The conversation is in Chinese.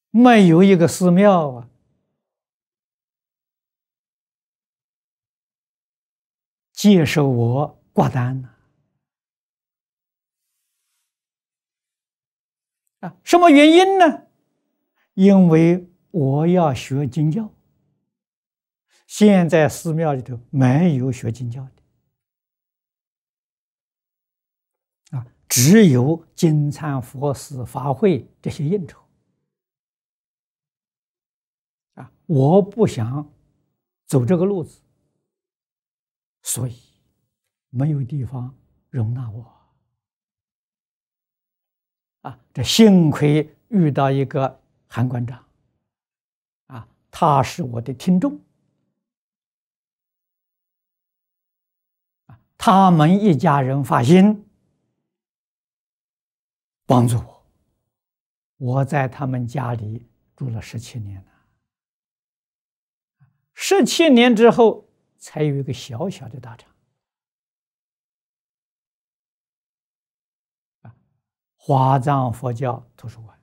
没有一个寺庙啊接受我挂单呢。什么原因呢？因为我要学经教，现在寺庙里头没有学经教的只有金忏佛寺法会这些应酬我不想走这个路子，所以没有地方容纳我这幸亏遇到一个韩馆长他是我的听众他们一家人发心帮助我，我在他们家里住了17年了，17年之后才有一个小小的道场华藏佛教图书馆。